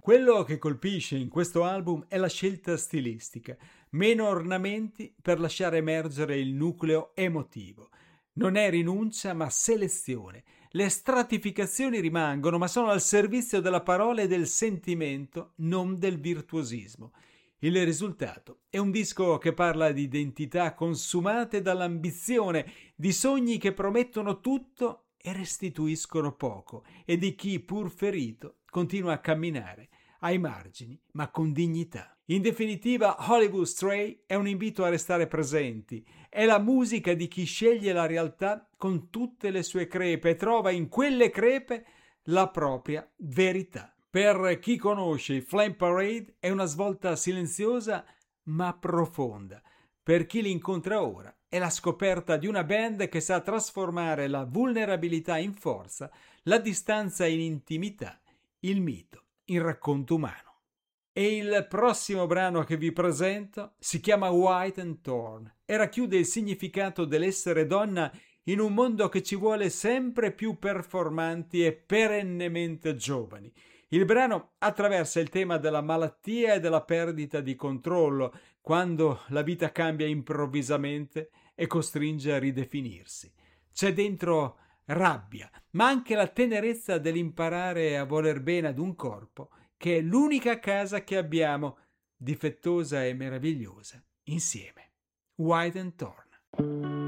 Quello che colpisce in questo album è la scelta stilistica, meno ornamenti per lasciare emergere il nucleo emotivo. Non è rinuncia ma selezione. Le stratificazioni rimangono, ma sono al servizio della parola e del sentimento, non del virtuosismo. Il risultato è un disco che parla di identità consumate dall'ambizione, di sogni che promettono tutto e restituiscono poco, e di chi, pur ferito, continua a camminare ai margini, ma con dignità. In definitiva, Hollywood Stray è un invito a restare presenti. È la musica di chi sceglie la realtà con tutte le sue crepe e trova in quelle crepe la propria verità. Per chi conosce i Flame Parade è una svolta silenziosa ma profonda. Per chi li incontra ora è la scoperta di una band che sa trasformare la vulnerabilità in forza, la distanza in intimità, il mito in racconto umano. E il prossimo brano che vi presento si chiama White and Torn e racchiude il significato dell'essere donna in un mondo che ci vuole sempre più performanti e perennemente giovani. Il brano attraversa il tema della malattia e della perdita di controllo, quando la vita cambia improvvisamente e costringe a ridefinirsi. C'è dentro rabbia, ma anche la tenerezza dell'imparare a voler bene ad un corpo che è l'unica casa che abbiamo, difettosa e meravigliosa, insieme. White and Torn.